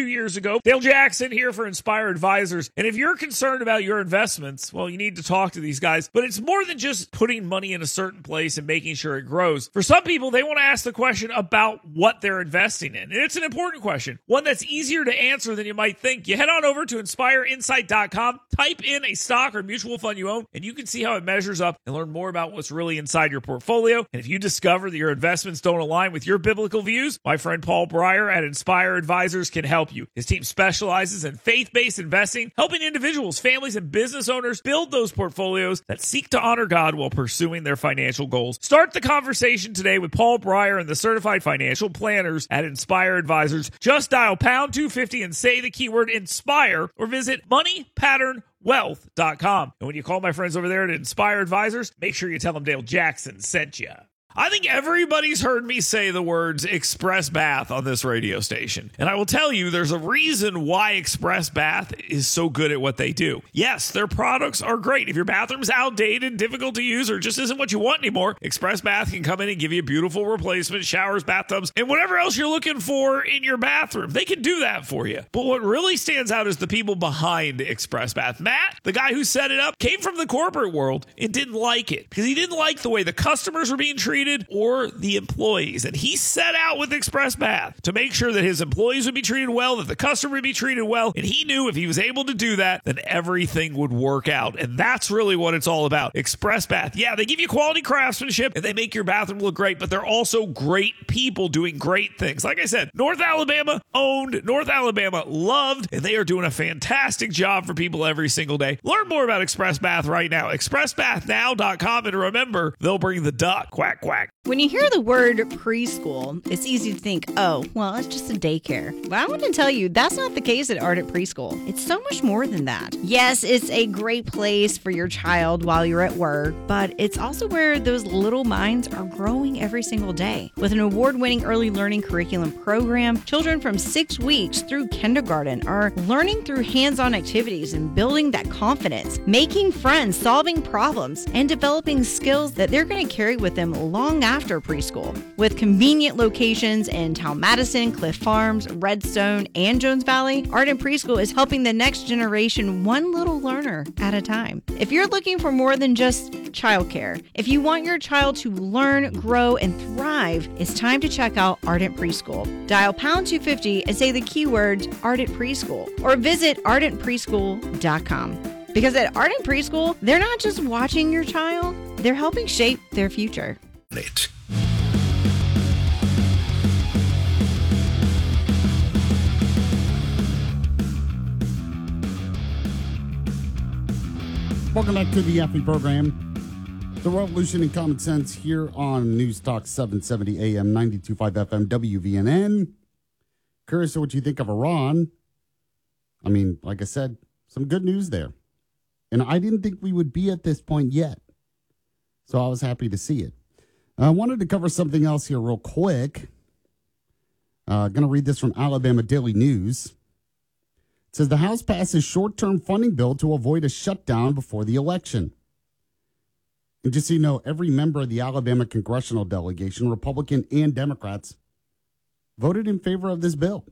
2 years ago. Dale Jackson here for Inspire Advisors. And if you're concerned about your investments, well, you need to talk to these guys. But it's more than just putting money in a certain place and making sure it grows. For some people, they want to ask the question about what they're investing in. And it's an important question, one that's easier to answer than you might think. You head on over to inspireinsight.com, type in a stock or mutual fund you own, and you can see how it measures up and learn more about what's really inside your portfolio. And if you discover that your investments don't align with your biblical views, my friend Paul Breyer at Inspire Advisors can help you. His team specializes in faith-based investing, helping individuals, families, and business owners build those portfolios that seek to honor God while pursuing their financial goals. Start the conversation today with Paul Breyer and the certified financial planners at Inspire Advisors. Just dial pound 250 and say the keyword INSPIRE or visit moneypatternwealth.com. And when you call my friends over there at Inspire Advisors, make sure you tell them Dale Jackson sent you. I think everybody's heard me say the words Express Bath on this radio station. And I will tell you, there's a reason why Express Bath is so good at what they do. Yes, their products are great. If your bathroom's outdated, difficult to use, or just isn't what you want anymore, Express Bath can come in and give you a beautiful replacement, showers, bathtubs, and whatever else you're looking for in your bathroom. They can do that for you. But what really stands out is the people behind Express Bath. Matt, the guy who set it up, came from the corporate world and didn't like it because he didn't like the way the customers were being treated or the employees. And he set out with Express Bath to make sure that his employees would be treated well, that the customer would be treated well. And he knew if he was able to do that, then everything would work out. And that's really what it's all about. Express Bath. Yeah, they give you quality craftsmanship and they make your bathroom look great, but they're also great people doing great things. Like I said, North Alabama owned, North Alabama loved, and they are doing a fantastic job for people every single day. Learn more about Express Bath right now. ExpressBathNow.com. And remember, they'll bring the duck. Quack, quack. When you hear the word preschool, it's easy to think, oh, well, it's just a daycare. But I want to tell you, that's not the case at Ardent Preschool. It's so much more than that. Yes, it's a great place for your child while you're at work, but it's also where those little minds are growing every single day. With an award-winning early learning curriculum program, children from 6 weeks through kindergarten are learning through hands-on activities and building that confidence, making friends, solving problems, and developing skills that they're going to carry with them long after preschool. With convenient locations in Talmadison, Cliff Farms, Redstone, and Jones Valley, Ardent Preschool is helping the next generation one little learner at a time. If you're looking for more than just childcare, if you want your child to learn, grow, and thrive, it's time to check out Ardent Preschool. Dial pound 250 and say the keywords Ardent Preschool or visit ardentpreschool.com. Because at Ardent Preschool, they're not just watching your child, they're helping shape their future. Welcome back to the Effie program. The Revolution in Common Sense here on News Talk 770 AM, 92.5 FM, WVNN. Curious what you think of Iran. I mean, like I said, some good news there. And I didn't think we would be at this point yet. So I was happy to see it. I wanted to cover something else here real quick. Going to read this from Alabama Daily News. It says the House passes short-term funding bill to avoid a shutdown before the election. And just so you know, every member of the Alabama congressional delegation, Republican and Democrats, voted in favor of this bill.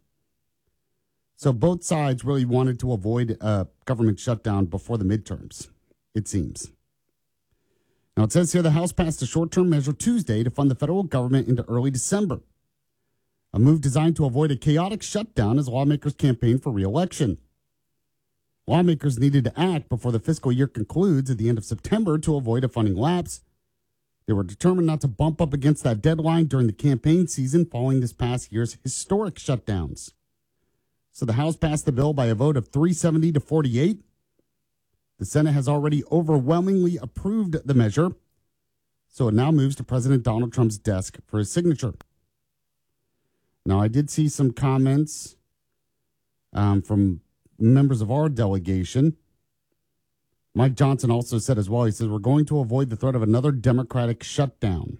So both sides really wanted to avoid a government shutdown before the midterms, it seems. Now, it says here the House passed a short-term measure Tuesday to fund the federal government into early December, a move designed to avoid a chaotic shutdown as lawmakers campaign for re-election. Lawmakers needed to act before the fiscal year concludes at the end of September to avoid a funding lapse. They were determined not to bump up against that deadline during the campaign season following this past year's historic shutdowns. So the House passed the bill by a vote of 370 to 48. The Senate has already overwhelmingly approved the measure, so it now moves to President Donald Trump's desk for his signature. Now, I did see some comments from members of our delegation. Mike Johnson also said as well, he says, we're going to avoid the threat of another Democratic shutdown.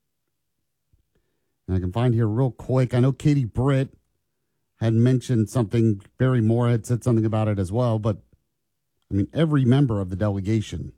And I can find here real quick, I know Katie Britt had mentioned something, Barry Moore had said something about it as well, but I mean, every member of the delegation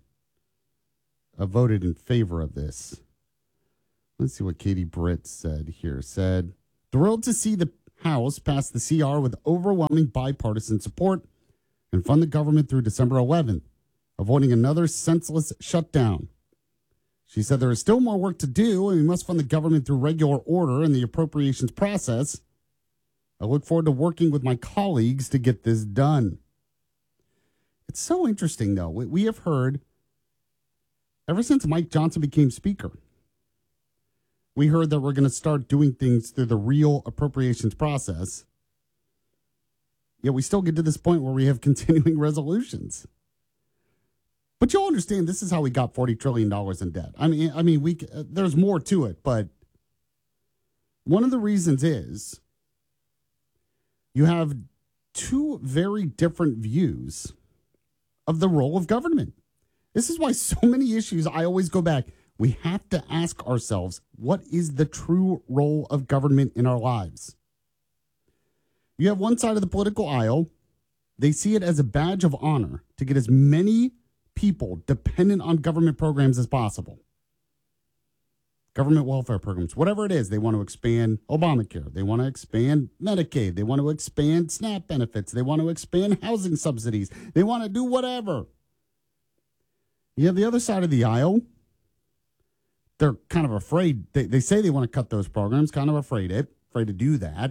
voted in favor of this. Let's see what Katie Britt said here. Said, thrilled to see the House passed the CR with overwhelming bipartisan support and fund the government through December 11th, avoiding another senseless shutdown. She said there is still more work to do, and we must fund the government through regular order in the appropriations process. I look forward to working with my colleagues to get this done. It's so interesting, though. We have heard, ever since Mike Johnson became Speaker, we heard that we're going to start doing things through the real appropriations process. Yet we still get to this point where we have continuing resolutions. But you'll understand this is how we got $40 trillion in debt. I mean, there's more to it, but one of the reasons is you have two very different views of the role of government. This is why so many issues, I always go back. We have to ask ourselves, what is the true role of government in our lives? You have one side of the political aisle. They see it as a badge of honor to get as many people dependent on government programs as possible. Government welfare programs, whatever it is. They want to expand Obamacare. They want to expand Medicaid. They want to expand SNAP benefits. They want to expand housing subsidies. They want to do whatever. You have the other side of the aisle. They're kind of afraid. They say they want to cut those programs, kind of afraid to do that.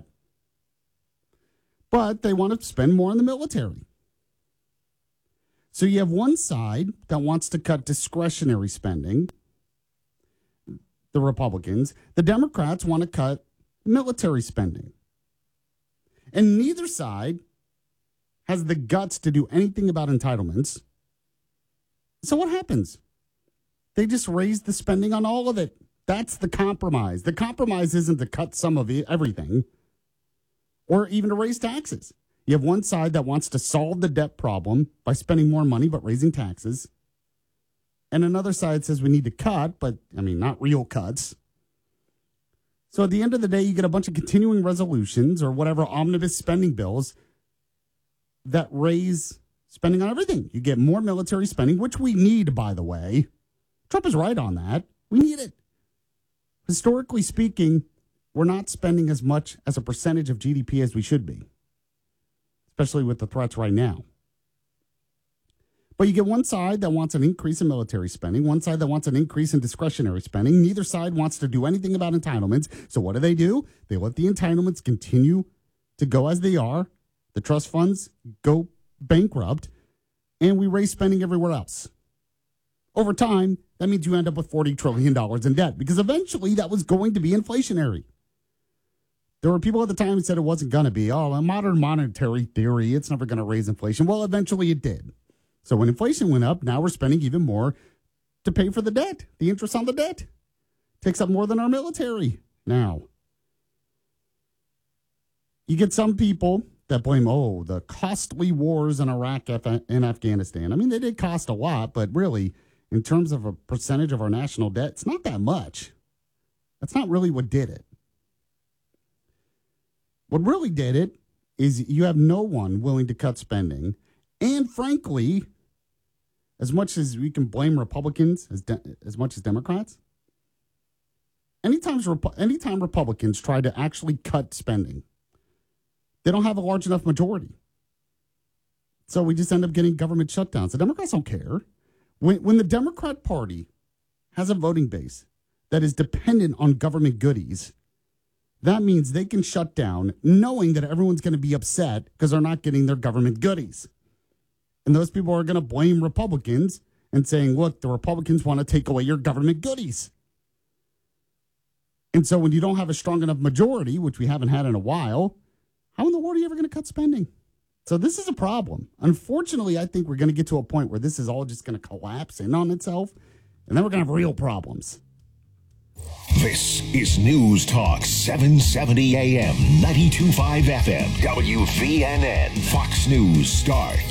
But they want to spend more on the military. So you have one side that wants to cut discretionary spending, the Republicans. The Democrats want to cut military spending. And neither side has the guts to do anything about entitlements. So what happens? They just raise the spending on all of it. That's the compromise. The compromise isn't to cut some of everything or even to raise taxes. You have one side that wants to solve the debt problem by spending more money but raising taxes. And another side says we need to cut, but, not real cuts. So at the end of the day, you get a bunch of continuing resolutions or whatever omnibus spending bills that raise spending on everything. You get more military spending, which we need, by the way. Trump is right on that. We need it. Historically speaking, we're not spending as much as a percentage of GDP as we should be, especially with the threats right now. But you get one side that wants an increase in military spending, one side that wants an increase in discretionary spending. Neither side wants to do anything about entitlements. So what do? They let the entitlements continue to go as they are. The trust funds go bankrupt, and we raise spending everywhere else. Over time, that means you end up with $40 trillion in debt because eventually that was going to be inflationary. There were people at the time who said it wasn't going to be. Oh, a modern monetary theory, it's never going to raise inflation. Well, eventually it did. So when inflation went up, now we're spending even more to pay for the debt. The interest on the debt takes up more than our military now. You get some people that blame, the costly wars in Iraq and Afghanistan. They did cost a lot, but really, in terms of a percentage of our national debt, it's not that much. That's not really what did it. What really did it is you have no one willing to cut spending. And frankly, as much as we can blame Republicans as much as Democrats, anytime Republicans try to actually cut spending, they don't have a large enough majority. So we just end up getting government shutdowns. The Democrats don't care. When the Democrat Party has a voting base that is dependent on government goodies, that means they can shut down knowing that everyone's going to be upset because they're not getting their government goodies. And those people are going to blame Republicans and saying, look, the Republicans want to take away your government goodies. And so when you don't have a strong enough majority, which we haven't had in a while, how in the world are you ever going to cut spending? So this is a problem. Unfortunately, I think we're going to get to a point where this is all just going to collapse in on itself, and then we're going to have real problems. This is News Talk 770 AM, 92.5 FM, WVNN. Fox News starts